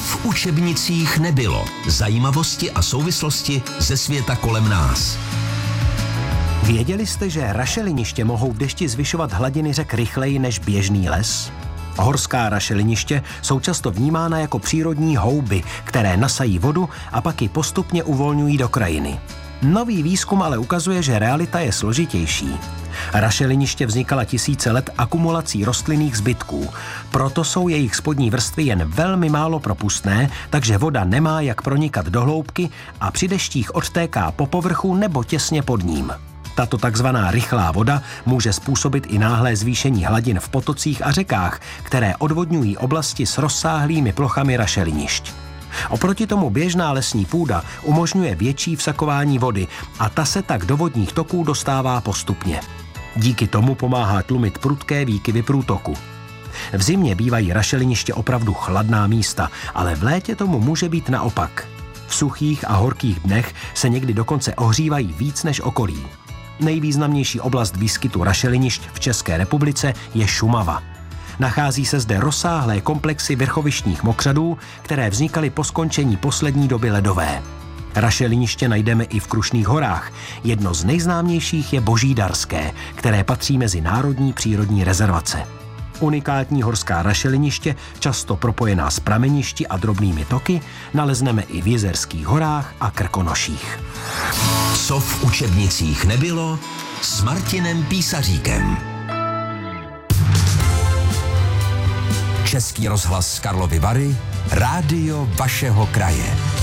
v učebnicích nebylo. Zajímavosti a souvislosti ze světa kolem nás. Věděli jste, že rašeliniště mohou v dešti zvyšovat hladiny řek rychleji než běžný les? Horská rašeliniště jsou často vnímána jako přírodní houby, které nasají vodu a pak ji postupně uvolňují do krajiny. Nový výzkum ale ukazuje, že realita je složitější. Rašeliniště vznikala tisíce let akumulací rostlinných zbytků, proto jsou jejich spodní vrstvy jen velmi málo propustné, takže voda nemá jak pronikat do hloubky a při deštích odtéká po povrchu nebo těsně pod ním. Tato takzvaná rychlá voda může způsobit i náhlé zvýšení hladin v potocích a řekách, které odvodňují oblasti s rozsáhlými plochami rašelinišť. Oproti tomu běžná lesní půda umožňuje větší vsakování vody a ta se tak do vodních toků dostává postupně. Díky tomu pomáhá tlumit prudké výkyvy průtoku. V zimě bývají rašeliniště opravdu chladná místa, ale v létě tomu může být naopak. V suchých a horkých dnech se někdy dokonce ohřívají víc než okolí. Nejvýznamnější oblast výskytu rašelinišť v České republice je Šumava. Nachází se zde rozsáhlé komplexy vrchovištních mokřadů, které vznikaly po skončení poslední doby ledové. Rašeliniště najdeme i v Krušných horách. Jedno z nejznámějších je Božídarské, které patří mezi národní přírodní rezervace. Unikátní horská rašeliniště, často propojená s prameništi a drobnými toky, nalezneme i v Jizerských horách a Krkonoších. Co v učebnicích nebylo, s Martinem Písaříkem. Český rozhlas Karlovy Vary, rádio vašeho kraje.